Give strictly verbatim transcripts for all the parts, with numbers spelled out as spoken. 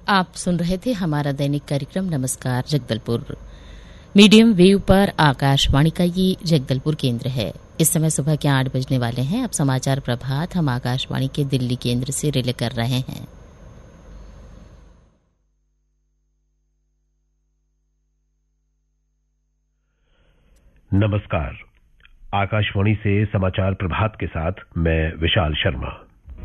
आप सुन रहे थे हमारा दैनिक कार्यक्रम नमस्कार जगदलपुर। मीडियम वेव पर आकाशवाणी का ये जगदलपुर केंद्र है। इस समय सुबह के आठ बजने वाले हैं। अब समाचार प्रभात हम आकाशवाणी के दिल्ली केंद्र से रिले कर रहे हैं। नमस्कार, आकाशवाणी से समाचार प्रभात के साथ मैं विशाल शर्मा।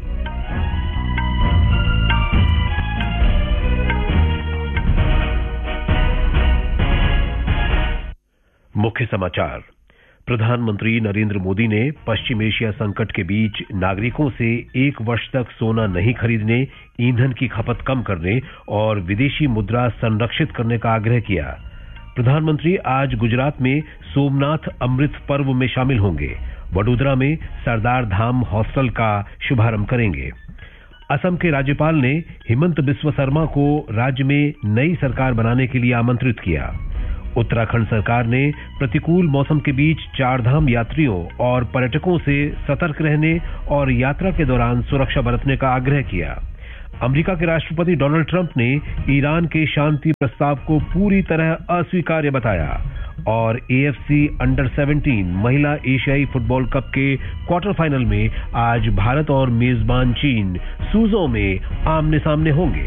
मुख्य समाचार। प्रधानमंत्री नरेंद्र मोदी ने पश्चिम एशिया संकट के बीच नागरिकों से एक वर्ष तक सोना नहीं खरीदने, ईंधन की खपत कम करने और विदेशी मुद्रा संरक्षित करने का आग्रह किया। प्रधानमंत्री आज गुजरात में सोमनाथ अमृत पर्व में शामिल होंगे। वडोदरा में सरदार धाम हॉस्टल का शुभारंभ करेंगे। असम के राज्यपाल ने हिमंत बिस्वा शर्मा को राज्य में नई सरकार बनाने के लिए आमंत्रित किया। उत्तराखंड सरकार ने प्रतिकूल मौसम के बीच चारधाम यात्रियों और पर्यटकों से सतर्क रहने और यात्रा के दौरान सुरक्षा बरतने का आग्रह किया। अमेरिका के राष्ट्रपति डोनाल्ड ट्रंप ने ईरान के शांति प्रस्ताव को पूरी तरह अस्वीकार्य बताया और एएफसी अंडर सत्रह महिला एशियाई फुटबॉल कप के क्वार्टर फाइनल में आज भारत और मेजबान चीन सूजो में आमने सामने होंगे।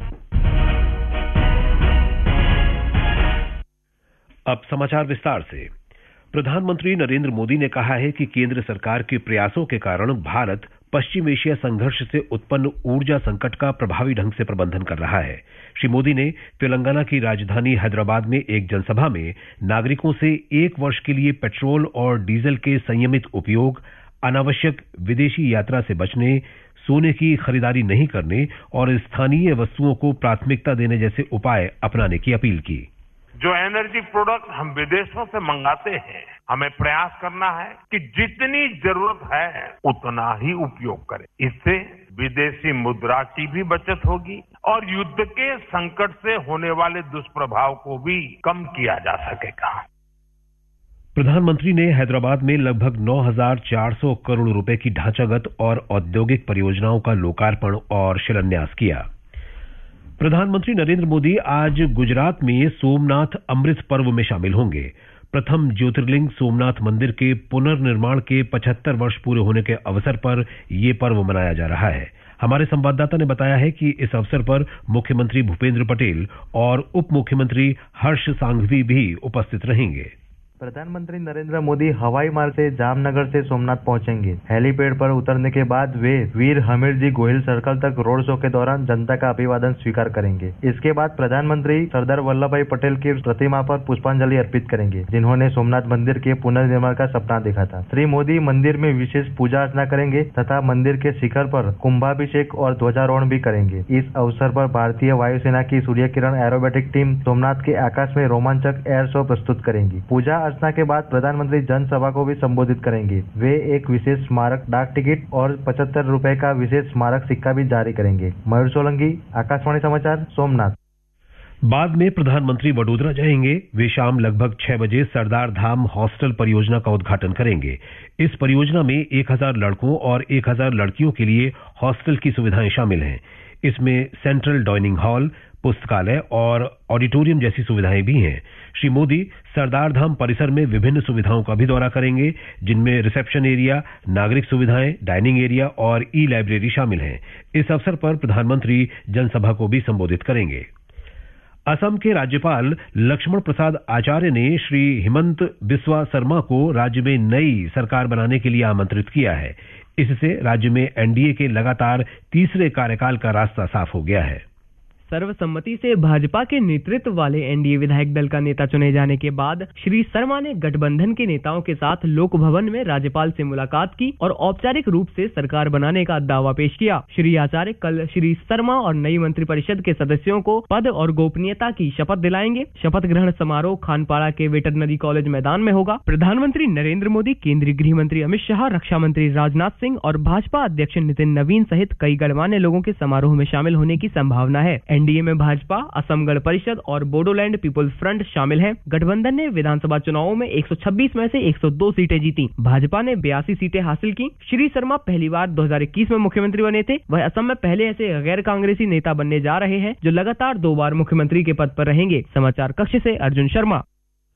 अब समाचार विस्तार से। प्रधानमंत्री नरेंद्र मोदी ने कहा है कि केंद्र सरकार के प्रयासों के कारण भारत पश्चिम एशिया संघर्ष से उत्पन्न ऊर्जा संकट का प्रभावी ढंग से प्रबंधन कर रहा है। श्री मोदी ने तेलंगाना की राजधानी हैदराबाद में एक जनसभा में नागरिकों से एक वर्ष के लिए पेट्रोल और डीजल के संयमित उपयोग, अनावश्यक विदेशी यात्रा से बचने, सोने की खरीदारी नहीं करने और स्थानीय वस्तुओं को प्राथमिकता देने जैसे उपाय अपनाने की अपील की। जो एनर्जी प्रोडक्ट हम विदेशों से मंगाते हैं, हमें प्रयास करना है कि जितनी जरूरत है उतना ही उपयोग करें। इससे विदेशी मुद्रा की भी बचत होगी और युद्ध के संकट से होने वाले दुष्प्रभाव को भी कम किया जा सकेगा। प्रधानमंत्री ने हैदराबाद में लगभग नौ हजार चार सौ करोड़ रुपए की ढांचागत और औद्योगिक परियोजनाओं का लोकार्पण और शिलान्यास किया। प्रधानमंत्री नरेंद्र मोदी आज गुजरात में सोमनाथ अमृत पर्व में शामिल होंगे। प्रथम ज्योतिर्लिंग सोमनाथ मंदिर के पुनर्निर्माण के पचहत्तर वर्ष पूरे होने के अवसर पर यह पर्व मनाया जा रहा है। हमारे संवाददाता ने बताया है कि इस अवसर पर मुख्यमंत्री भूपेंद्र पटेल और उप मुख्यमंत्री हर्ष सांघवी भी उपस्थित रहेंगे। प्रधानमंत्री नरेंद्र मोदी हवाई मार्ग से जामनगर से सोमनाथ पहुंचेंगे। हेलीपैड पर उतरने के बाद वे वीर हमीरजी गोहिल सर्कल तक रोड शो के दौरान जनता का अभिवादन स्वीकार करेंगे। इसके बाद प्रधानमंत्री सरदार वल्लभ भाई पटेल की प्रतिमा पर पुष्पांजलि अर्पित करेंगे, जिन्होंने सोमनाथ मंदिर के पुनर्निर्माण का सपना देखा था। श्री मोदी मंदिर में विशेष पूजा अर्चना करेंगे तथा मंदिर के शिखर पर कुंभाभिषेक और ध्वजारोहण भी करेंगे। इस अवसर पर भारतीय वायुसेना की सूर्य किरण एरोबेटिक टीम सोमनाथ के आकाश में रोमांचक एयर शो प्रस्तुत करेंगी। पूजा अर्चना के बाद प्रधानमंत्री जनसभा को भी संबोधित करेंगे। वे एक विशेष स्मारक डाक टिकट और पचहत्तर रुपए का विशेष स्मारक सिक्का भी जारी करेंगे। मयूर सोलंकी, आकाशवाणी समाचार, सोमनाथ। बाद में प्रधानमंत्री वडोदरा जाएंगे। वे शाम लगभग छह बजे सरदार धाम हॉस्टल परियोजना का उद्घाटन करेंगे। इस परियोजना में एक हजार लड़कों और एक हजार लड़कियों के लिए हॉस्टल की सुविधाएं शामिल हैं। इसमें सेंट्रल डाइनिंग हॉल, पुस्तकालय और ऑडिटोरियम जैसी सुविधाएं भी हैं। श्री मोदी सरदार धाम परिसर में विभिन्न सुविधाओं का भी दौरा करेंगे, जिनमें रिसेप्शन एरिया, नागरिक सुविधाएं, डाइनिंग एरिया और ई लाइब्रेरी शामिल हैं। इस अवसर पर प्रधानमंत्री जनसभा को भी संबोधित करेंगे। असम के राज्यपाल लक्ष्मण प्रसाद आचार्य ने श्री हिमंत बिस्वा शर्मा को राज्य में नई सरकार बनाने के लिए आमंत्रित किया है। इससे राज्य में एनडीए के लगातार तीसरे कार्यकाल का रास्ता साफ हो गया है। सर्वसम्मति से भाजपा के नेतृत्व वाले एनडीए विधायक दल का नेता चुने जाने के बाद श्री शर्मा ने गठबंधन के नेताओं के साथ लोक भवन में राज्यपाल से मुलाकात की और औपचारिक रूप से सरकार बनाने का दावा पेश किया। श्री आचार्य कल श्री शर्मा और नई मंत्रिपरिषद के सदस्यों को पद और गोपनीयता की शपथ दिलाएंगे। शपथ ग्रहण समारोह खानपाड़ा के वेटरनरी कॉलेज मैदान में होगा। प्रधानमंत्री नरेंद्र मोदी, केंद्रीय गृह मंत्री अमित शाह, रक्षा मंत्री राजनाथ सिंह और भाजपा अध्यक्ष नितिन नवीन सहित कई गणमान्य लोगों के समारोह में शामिल होने की संभावना है। एनडीए में भाजपा, असम गण परिषद और बोडोलैंड पीपुल्स फ्रंट शामिल हैं। गठबंधन ने विधानसभा चुनावों में एक सौ छब्बीस में से एक सौ दो सीटें जीती। भाजपा ने बयासी सीटें हासिल की। श्री शर्मा पहली बार दो हज़ार इक्कीस में मुख्यमंत्री बने थे। वह असम में पहले ऐसे गैर कांग्रेसी नेता बनने जा रहे हैं जो लगातार दो बार मुख्यमंत्री के पद पर रहेंगे। समाचार कक्ष से अर्जुन शर्मा।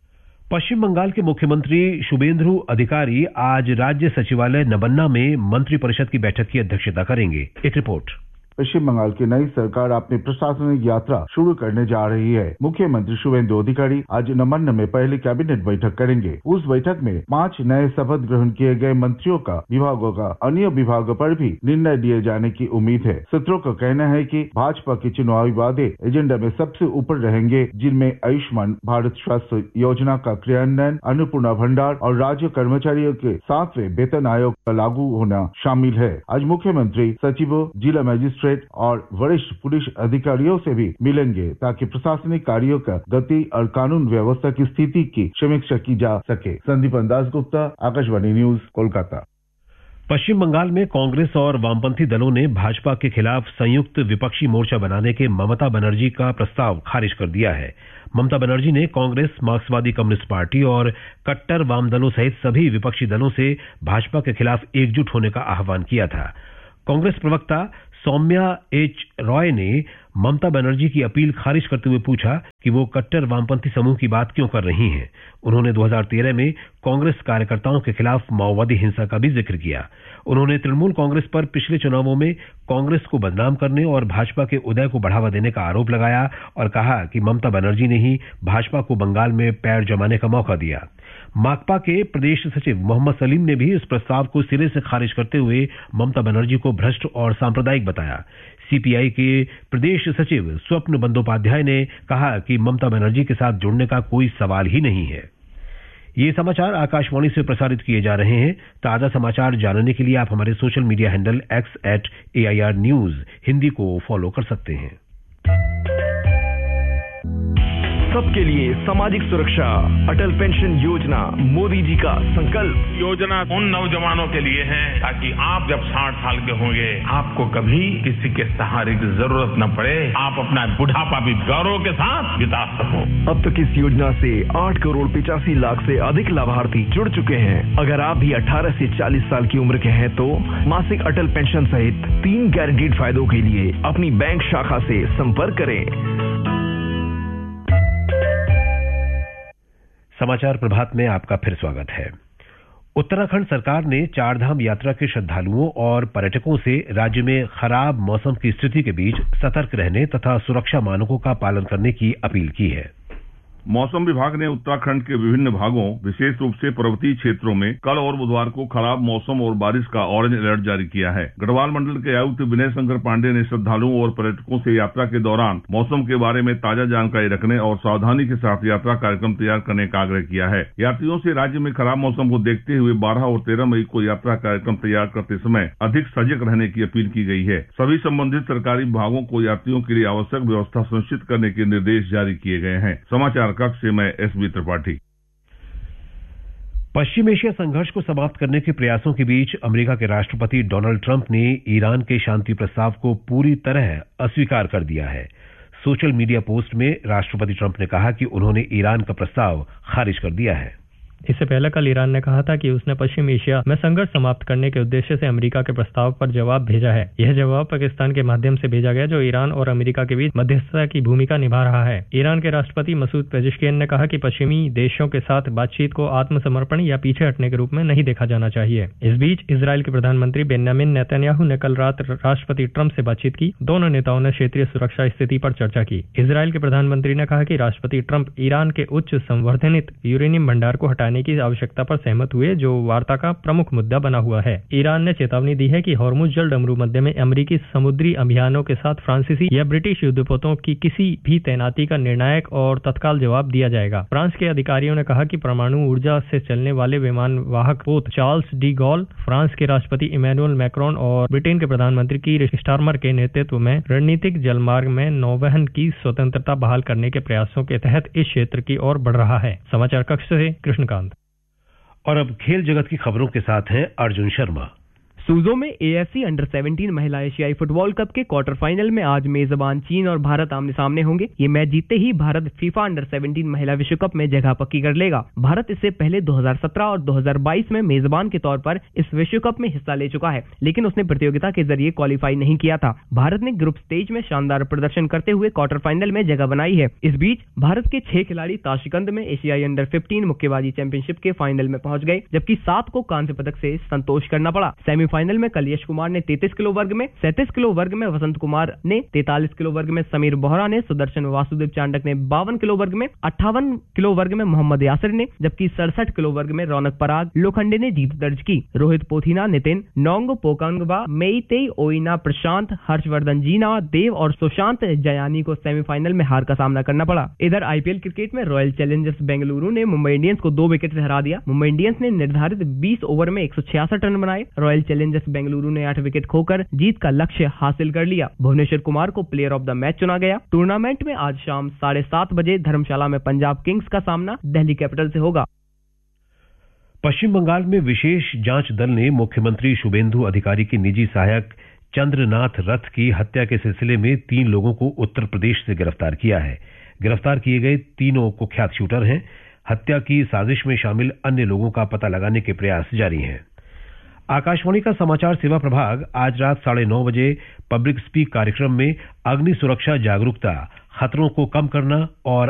पश्चिम बंगाल के मुख्यमंत्री शुभेंदु अधिकारी आज राज्य सचिवालय नबन्ना में मंत्रिपरिषद की बैठक की अध्यक्षता करेंगे। एक रिपोर्ट। पश्चिम बंगाल की नई सरकार अपनी प्रशासनिक यात्रा शुरू करने जा रही है। मुख्यमंत्री शुभेंदु अधिकारी आज नबन्ना में पहली कैबिनेट बैठक करेंगे। उस बैठक में पांच नए शपथ ग्रहण किए गए मंत्रियों का विभागों का अन्य विभागों पर भी निर्णय लिए जाने की उम्मीद है। सूत्रों का कहना है कि भाजपा के चुनावी वादे एजेंडा में सबसे ऊपर रहेंगे, जिनमें आयुष्मान भारत स्वास्थ्य योजना का क्रियान्वयन, अन्नपूर्णा भंडार और राज्य कर्मचारियों के सातवें वेतन आयोग का लागू होना शामिल है। आज मुख्यमंत्री सचिवों, जिला मजिस्ट्रेट और वरिष्ठ पुलिस अधिकारियों से भी मिलेंगे ताकि प्रशासनिक कार्यों का गति और कानून व्यवस्था की स्थिति की समीक्षा की जा सके। संदीपन दास गुप्ता, आकाशवाणी न्यूज, कोलकाता। पश्चिम बंगाल में कांग्रेस और वामपंथी दलों ने भाजपा के खिलाफ संयुक्त विपक्षी मोर्चा बनाने के ममता बनर्जी का प्रस्ताव खारिज कर दिया है। ममता बनर्जी ने कांग्रेस, मार्क्सवादी कम्युनिस्ट पार्टी और कट्टर वाम दलों सहित सभी विपक्षी दलों से भाजपा के खिलाफ एकजुट होने का आह्वान किया था। कांग्रेस प्रवक्ता सौम्या एच रॉय ने ममता बनर्जी की अपील खारिज करते हुए पूछा कि वो कट्टर वामपंथी समूह की बात क्यों कर रही हैं। उन्होंने दो हज़ार तेरह में कांग्रेस कार्यकर्ताओं के खिलाफ माओवादी हिंसा का भी जिक्र किया। उन्होंने तृणमूल कांग्रेस पर पिछले चुनावों में कांग्रेस को बदनाम करने और भाजपा के उदय को बढ़ावा देने का आरोप लगाया और कहा कि ममता बनर्जी ने ही भाजपा को बंगाल में पैर जमाने का मौका दिया। माकपा के प्रदेश सचिव मोहम्मद सलीम ने भी इस प्रस्ताव को सिरे से खारिज करते हुए ममता बनर्जी को भ्रष्ट और सांप्रदायिक बताया। सीपीआई के प्रदेश सचिव स्वप्न बंदोपाध्याय ने कहा कि ममता बनर्जी के साथ जुड़ने का कोई सवाल ही नहीं है। ये समाचार आकाशवाणी से प्रसारित किए जा रहे हैं। ताजा समाचार जानने के लिए आप हमारे social media handle x eight A I R news Hindi को फॉलो कर सकते हैं। सबके लिए सामाजिक सुरक्षा, अटल पेंशन योजना मोदी जी का संकल्प। योजना उन नौजवानों के लिए है ताकि आप जब साठ साल के होंगे आपको कभी किसी के सहारे की जरूरत न पड़े, आप अपना बुढ़ापा भी गौरव के साथ बिता सको। अब तक इस योजना से आठ करोड़ पिचासी लाख से अधिक लाभार्थी जुड़ चुके हैं। अगर आप भी अठारह से चालीस साल की उम्र के हैं तो मासिक अटल पेंशन सहित तीन गारंटीड फायदों के लिए अपनी बैंक शाखा से संपर्क करें। समाचार प्रभात में आपका फिर स्वागत है। उत्तराखंड सरकार ने चारधाम यात्रा के श्रद्धालुओं और पर्यटकों से राज्य में खराब मौसम की स्थिति के बीच सतर्क रहने तथा सुरक्षा मानकों का पालन करने की अपील की है। मौसम विभाग ने उत्तराखंड के विभिन्न भागों, विशेष रूप से पर्वतीय क्षेत्रों में कल और बुधवार को खराब मौसम और बारिश का ऑरेंज अलर्ट जारी किया है। गढ़वाल मंडल के आयुक्त विनय शंकर पांडे ने श्रद्धालुओं और पर्यटकों से यात्रा के दौरान मौसम के बारे में ताजा जानकारी रखने और सावधानी के साथ यात्रा कार्यक्रम तैयार करने का आग्रह किया है। यात्रियों से राज्य में खराब मौसम को देखते हुए बारह और तेरह मई को यात्रा कार्यक्रम तैयार करते समय अधिक सजग रहने की अपील की गई है। सभी संबंधित सरकारी विभागों को यात्रियों के लिए आवश्यक व्यवस्था सुनिश्चित करने के निर्देश जारी किए गए हैं। समाचार कक्ष से मैं एस बी त्रिपाठी। पश्चिम एशिया संघर्ष को समाप्त करने के प्रयासों के बीच अमेरिका के राष्ट्रपति डोनाल्ड ट्रंप ने ईरान के शांति प्रस्ताव को पूरी तरह अस्वीकार कर दिया है। सोशल मीडिया पोस्ट में राष्ट्रपति ट्रंप ने कहा कि उन्होंने ईरान का प्रस्ताव खारिज कर दिया है। इससे पहले कल ईरान ने कहा था कि उसने पश्चिम एशिया में संघर्ष समाप्त करने के उद्देश्य से अमेरिका के प्रस्ताव पर जवाब भेजा है। यह जवाब पाकिस्तान के माध्यम से भेजा गया, जो ईरान और अमेरिका के बीच मध्यस्थता की भूमिका निभा रहा है। ईरान के राष्ट्रपति मसूद पेजेश्कियान ने कहा कि पश्चिमी देशों के साथ बातचीत को आत्मसमर्पण या पीछे हटने के रूप में नहीं देखा जाना चाहिए। इस बीच इजरायल के प्रधानमंत्री बेन्यामिन नेतन्याहू ने कल रात राष्ट्रपति ट्रंप से बातचीत की। दोनों नेताओं ने क्षेत्रीय सुरक्षा स्थिति पर चर्चा की। इजरायल के प्रधानमंत्री ने कहा कि राष्ट्रपति ट्रंप ईरान के उच्च संवर्धनित यूरेनियम भंडार को हटाने की आवश्यकता पर सहमत हुए, जो वार्ता का प्रमुख मुद्दा बना हुआ है। ईरान ने चेतावनी दी है कि हॉर्मुज जल डमरू मध्य में अमेरिकी समुद्री अभियानों के साथ फ्रांसीसी या ब्रिटिश युद्धपोतों की किसी भी तैनाती का निर्णायक और तत्काल जवाब दिया जाएगा। फ्रांस के अधिकारियों ने कहा कि परमाणु ऊर्जा से चलने वाले विमान वाहक पोत चार्ल्स डी गॉल, फ्रांस के राष्ट्रपति इमैनुअल मैक्रोन और ब्रिटेन के प्रधानमंत्री कीर स्टारमर के नेतृत्व में रणनीतिक जलमार्ग में नौवहन की स्वतंत्रता बहाल करने के प्रयासों के तहत इस क्षेत्र की ओर बढ़ रहा है। समाचार कक्ष से कृष्णकांत। और अब खेल जगत की खबरों के साथ हैं अर्जुन शर्मा। सूजो में एएफसी अंडर सेवनटीन महिला एशियाई फुटबॉल कप के क्वार्टर फाइनल में आज मेजबान चीन और भारत आमने सामने होंगे। ये मैच जीतते ही भारत फीफा अंडर सेवनटीन महिला विश्व कप में जगह पक्की कर लेगा। भारत इससे पहले दो हज़ार सत्रह और दो हज़ार बाईस में मेजबान के तौर पर इस विश्व कप में हिस्सा ले चुका है, लेकिन उसने प्रतियोगिता के जरिए क्वालिफाई नहीं किया था। भारत ने ग्रुप स्टेज में शानदार प्रदर्शन करते हुए क्वार्टर फाइनल में जगह बनाई है। इस बीच भारत के छह खिलाड़ी ताशिकंद में एशियाई अंडर फिफ्टीन मुक्केबाजी चैंपियनशिप के फाइनल में पहुंच गए, जबकि सात को कांस्य पदक से संतोष करना पड़ा। सेमीफाइनल में कल यश कुमार ने तैंतीस किलो वर्ग में, सैंतीस किलो वर्ग में वसंत कुमार ने, तैंतालीस किलो वर्ग में समीर बोहरा ने, सुदर्शन वासुदेव चांडक ने बावन किलो वर्ग में, अट्ठावन किलो वर्ग में मोहम्मद यासिर ने, जबकि सड़सठ किलो वर्ग में रौनक पराग लोखंडे ने जीत दर्ज की। रोहित पोथीना, नितिन नोंग पोकांगबा, मेईतेई ओइना, प्रशांत, हर्षवर्धन जीना, देव और सुशांत जयानी को सेमीफाइनल में हार का सामना करना पड़ा। इधर आईपीएल क्रिकेट में रॉयल चैलेंजर्स बेंगलुरु ने मुंबई इंडियंस को दो विकेट से हरा दिया। मुंबई इंडियंस ने निर्धारित बीस ओवर में एक सौ छियासठ रन बनाए। रॉयल चैलेंजर्स बेंगलुरु ने आठ विकेट खोकर जीत का लक्ष्य हासिल कर लिया। भुवनेश्वर कुमार को प्लेयर ऑफ द मैच चुना गया। टूर्नामेंट में आज शाम साढ़े सात बजे धर्मशाला में पंजाब किंग्स का सामना दिल्ली कैपिटल से होगा। पश्चिम बंगाल में विशेष जांच दल ने मुख्यमंत्री शुभेंदु अधिकारी के निजी सहायक चंद्रनाथ रथ की हत्या के सिलसिले में तीन लोगों को उत्तर प्रदेश से गिरफ्तार किया है। गिरफ्तार किए गए तीनों कुख्यात शूटर हैं। हत्या की साजिश में शामिल अन्य लोगों का पता लगाने के प्रयास जारी हैं। आकाशवाणी का समाचार सेवा प्रभाग आज रात साढ़े नौ बजे पब्लिक स्पीक कार्यक्रम में अग्नि सुरक्षा जागरूकता, खतरों को कम करना और